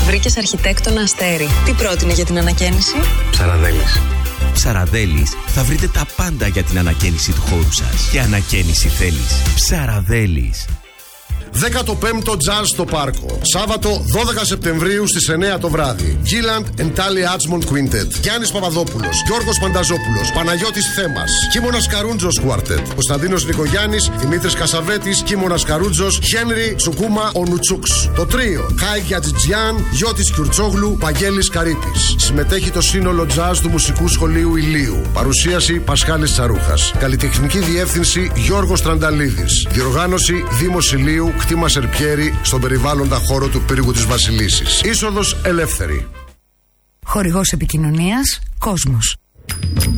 Βρήκες αρχιτέκτονα Αστέρι. Τι πρότεινε για την ανακαίνιση? Ψαραδέλης. Ψαραδέλης θα βρείτε τα πάντα για την ανακαίνιση του χώρου σας. Και ανακαίνιση θέλεις. Ψαραδέλης. 15ο Jazz στο Πάρκο. Σάββατο 12 Σεπτεμβρίου στις 9 το βράδυ. Gilland and Tali Atzmont Quintet. Γιάννης Παπαδόπουλος, Γιώργος Πανταζόπουλος, Παναγιώτης Θέμας, Κίμωνας Καρούντζος Quartet, Κωνσταντίνος Νικογιάννης, Δημήτρης Κασαβέτης, Κίμωνας Καρούντζος, Χένρι Τσουκούμα Ονουτσούξ. Το τρίο Χάι Γιατζιτζιάν, Γιώτης Κιουρτσόγλου, Παγγέλης Καρύπης. Συμμετέχει το σύνολο Jazz του Μουσικού Σχολείου Ηλίου. Παρουσίαση Πασχάλης Τσαρούχας. Καλλιτεχνική διεύθυνση Γιώργος Τρανταλίδης. Διοργάνωση Δήμος Ηλίου, κτήμα Σερπιέρι, στον περιβάλλοντα χώρο του πύργου της Βασιλίσσης. Είσοδος ελεύθερη. Χορηγός επικοινωνίας Κόσμος.